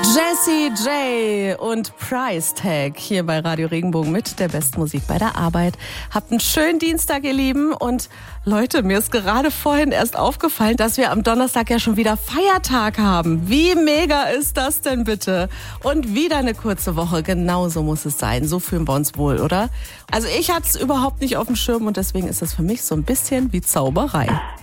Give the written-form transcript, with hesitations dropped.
Jessie J und Price Tag hier bei Radio Regenbogen mit der besten Musik bei der Arbeit. Habt einen schönen Dienstag, ihr Lieben. Und Leute, mir ist gerade vorhin erst aufgefallen, dass wir am Donnerstag ja schon wieder Feiertag haben. Wie mega ist das denn bitte? Und wieder eine kurze Woche. Genauso muss es sein. So fühlen wir uns wohl, oder? Also ich hatte es überhaupt nicht auf dem Schirm und deswegen ist das für mich so ein bisschen wie Zauberei.